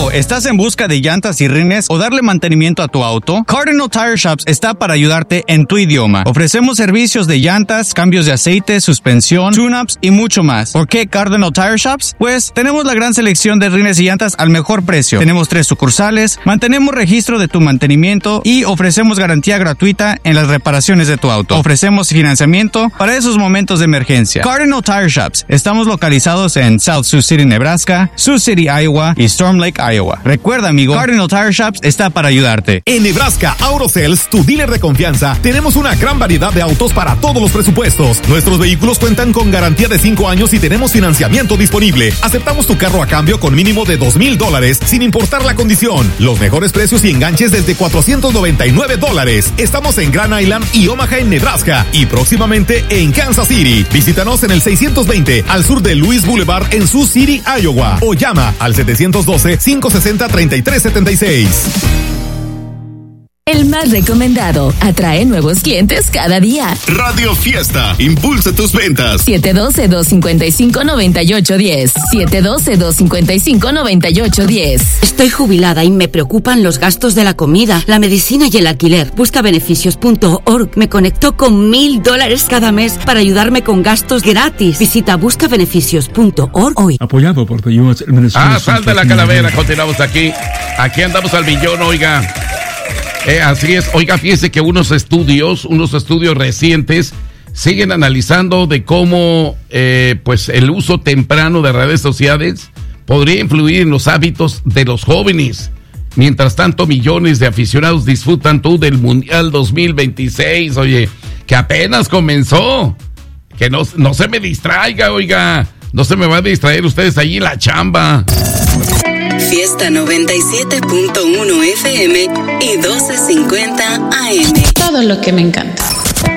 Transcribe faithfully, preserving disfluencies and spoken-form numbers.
amigo, ¿estás en busca de llantas y rines o darle mantenimiento a tu auto? Cardinal Tire Shops está para ayudarte en tu idioma. Ofrecemos servicios de llantas, cambios de aceite, suspensión, tune-ups y mucho más. ¿Por qué Cardinal Tire Shops? Pues tenemos la gran selección de rines y llantas al mejor precio. Tenemos tres sucursales, mantenemos registro de tu mantenimiento y ofrecemos garantía gratuita en las reparaciones de tu auto. Ofrecemos financiamiento para esos momentos de emergencia. Cardinal Tire Shops. Estamos localizados en South Sioux City, Nebraska, Sioux City, Iowa y Storm Lake, Iowa. Recuerda, amigo, Cardinal Tire Shops está para ayudarte. En Nebraska Auto Sales, tu dealer de confianza, tenemos una gran variedad de autos para todos los presupuestos. Nuestros vehículos cuentan con garantía de cinco años y tenemos financiamiento disponible. Aceptamos tu carro a cambio con mínimo de dos mil dólares sin importar la condición. Los mejores precios y enganches desde cuatrocientos noventa y nueve dólares. Estamos en Grand Island y Omaha en Nebraska y próximamente en Kansas City. Visítanos en el seiscientos veinte al sur de Louis Boulevard en Sioux City, Iowa o llama al setecientos doce, cinco sesenta, treinta y tres setenta y seis. El más recomendado atrae nuevos clientes cada día. Radio Fiesta, impulsa tus ventas. siete uno dos, dos cinco cinco, nueve ocho uno cero. siete uno dos, dos cinco cinco, nueve ocho uno cero. Estoy jubilada y me preocupan los gastos de la comida, la medicina y el alquiler. Busca beneficios punto org me conectó con mil dólares cada mes para ayudarme con gastos gratis. Visita busca beneficios punto org hoy. Apoyado por The U S Administration. Ah, salta la calavera, continuamos aquí. Aquí andamos al millón, oiga. Eh, así es, oiga, fíjese que unos estudios, unos estudios recientes siguen analizando de cómo eh, pues el uso temprano de redes sociales podría influir en los hábitos de los jóvenes. Mientras tanto, millones de aficionados disfrutan tú del Mundial dos mil veintiséis, oye, que apenas comenzó. Que no, no se me distraiga, oiga, no se me va a distraer ustedes allí en la chamba. Fiesta noventa y siete punto uno F M y doce cincuenta A M. Todo lo que me encanta.